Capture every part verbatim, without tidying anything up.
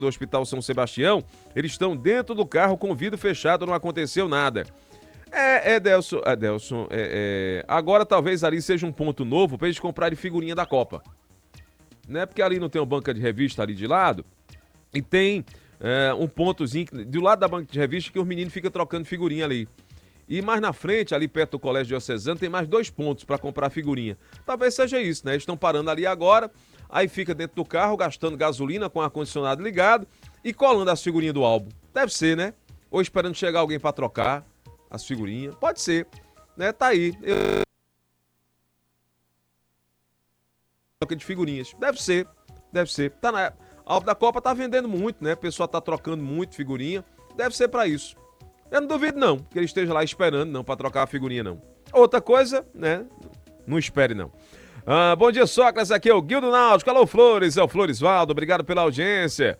do Hospital São Sebastião, eles estão dentro do carro com o vidro fechado, não aconteceu nada. É, é, Delson, é, Delson é, é, agora talvez ali seja um ponto novo para eles comprarem figurinha da Copa. Né? Porque ali não tem uma banca de revista ali de lado e tem é, um pontozinho do lado da banca de revista que os meninos ficam trocando figurinha ali. E mais na frente, ali perto do Colégio Diocesano, tem mais dois pontos para comprar figurinha. Talvez seja isso, né? Eles estão parando ali agora, aí fica dentro do carro, gastando gasolina com o ar-condicionado ligado e colando as figurinhas do álbum. Deve ser, né? Ou esperando chegar alguém para trocar as figurinhas. Pode ser, né? Tá aí. Eu... de figurinhas. Deve ser, deve ser. Tá na... A álbum da Copa tá vendendo muito, né? O pessoal tá trocando muito figurinha. Deve ser para isso. Eu não duvido, não, que ele esteja lá esperando, não, para trocar a figurinha, não. Outra coisa, né? Não espere, não. Ah, bom dia, Sócrates. Aqui é o Guildo Náutico. Alô, Flores. É o Floresvaldo. Obrigado pela audiência.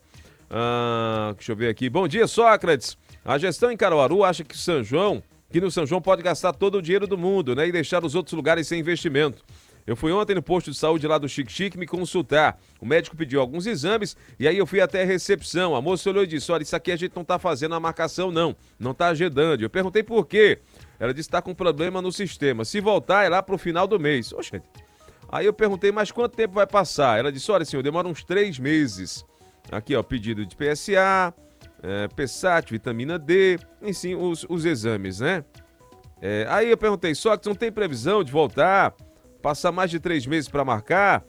Ah, deixa eu ver aqui. Bom dia, Sócrates. A gestão em Caruaru acha que São João, que no São João pode gastar todo o dinheiro do mundo, né? E deixar os outros lugares sem investimento. Eu fui ontem no posto de saúde lá do Chique Chique me consultar. O médico pediu alguns exames e aí eu fui até a recepção. A moça olhou e disse, olha, isso aqui a gente não tá fazendo a marcação não, não tá agendando. Eu perguntei por quê. Ela disse que tá com problema no sistema. Se voltar é lá pro final do mês. Oxente. Aí eu perguntei, mas quanto tempo vai passar? Ela disse, olha senhor, demora uns três meses. Aqui ó, pedido de P S A, é, P SAT, vitamina D, enfim, os, os exames, né? É, aí eu perguntei, só que não tem previsão de voltar... Passar mais de três meses para marcar,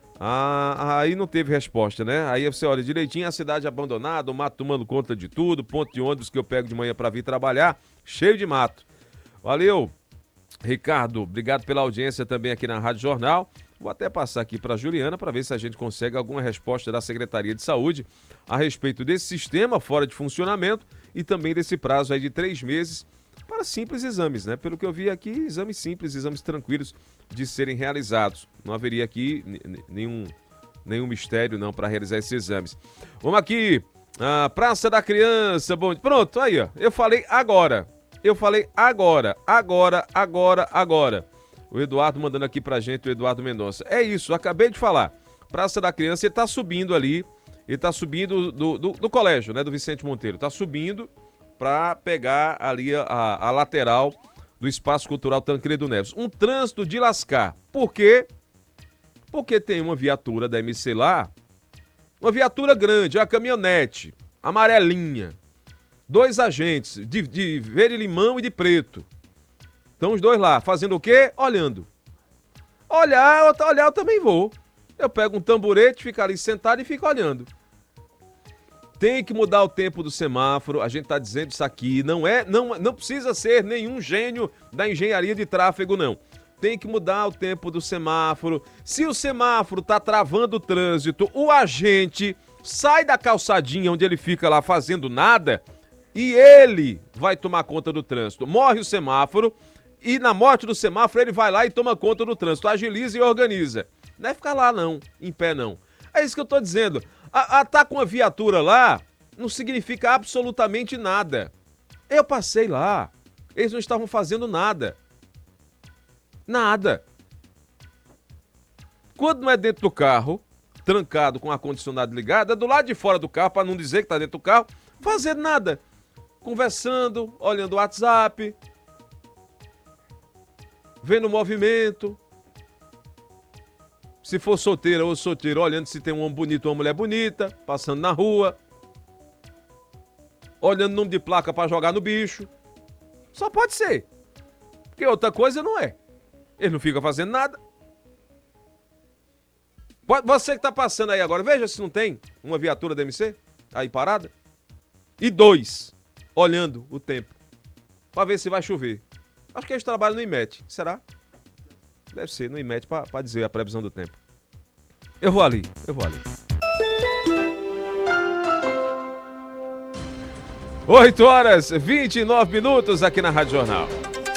ah, aí não teve resposta, né? Aí você olha direitinho, a cidade abandonada, o mato tomando conta de tudo, ponto de ônibus que eu pego de manhã para vir trabalhar, cheio de mato. Valeu, Ricardo, obrigado pela audiência também aqui na Rádio Jornal. Vou até passar aqui para a Juliana para ver se a gente consegue alguma resposta da Secretaria de Saúde a respeito desse sistema fora de funcionamento e também desse prazo aí de três meses para simples exames, né? Pelo que eu vi aqui, exames simples, exames tranquilos de serem realizados. Não haveria aqui nenhum, nenhum mistério não para realizar esses exames. Vamos aqui, a Praça da Criança. Bom, pronto, aí ó, eu falei agora. Eu falei agora, agora, agora, agora. O Eduardo mandando aqui pra gente, o Eduardo Mendonça. É isso, acabei de falar. Praça da Criança, ele tá subindo ali, ele tá subindo do, do, do colégio, né, do Vicente Monteiro. Tá subindo para pegar ali a, a lateral do Espaço Cultural Tancredo Neves. Um trânsito de lascar. Por quê? Porque tem uma viatura da M C lá, uma viatura grande, uma caminhonete, amarelinha, dois agentes, de, de verde limão e de preto. Estão os dois lá, fazendo o quê? Olhando. Olhar, olhar eu também vou. Eu pego um tamborete, fico ali sentado e fico olhando. Tem que mudar o tempo do semáforo, a gente tá dizendo isso aqui, não é, não, não precisa ser nenhum gênio da engenharia de tráfego, não. Tem que mudar o tempo do semáforo. Se o semáforo tá travando o trânsito, o agente sai da calçadinha onde ele fica lá fazendo nada e ele vai tomar conta do trânsito. Morre o semáforo e na morte do semáforo ele vai lá e toma conta do trânsito, agiliza e organiza. Não é ficar lá não, em pé não. É isso que eu tô dizendo. A, a tá com a viatura lá não significa absolutamente nada. Eu passei lá, eles não estavam fazendo nada. Nada. Quando não é dentro do carro, trancado com o ar-condicionado ligado, é do lado de fora do carro, para não dizer que tá dentro do carro, fazendo nada. Conversando, olhando o WhatsApp, vendo o movimento. Se for solteira ou solteiro, olhando se tem um homem bonito ou uma mulher bonita, passando na rua. Olhando o número de placa para jogar no bicho. Só pode ser. Porque outra coisa não é. Ele não fica fazendo nada. Você que tá passando aí agora, veja se não tem uma viatura da M C aí parada. E dois, olhando o tempo. Para ver se vai chover. Acho que eles trabalham no I M E T. Será? Deve ser no I M E T para dizer a previsão do tempo. Eu vou ali, eu vou ali. oito horas e vinte e nove minutos aqui na Rádio Jornal.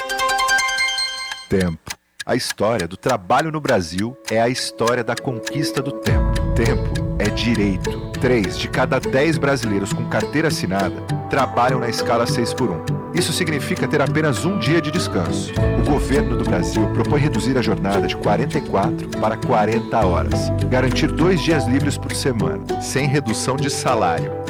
Tempo. A história do trabalho no Brasil é a história da conquista do tempo. Tempo. é direito. Três de cada dez brasileiros com carteira assinada trabalham na escala seis por um. Isso significa ter apenas um dia de descanso. O governo do Brasil propõe reduzir a jornada de quarenta e quatro para quarenta horas, garantir dois dias livres por semana, sem redução de salário.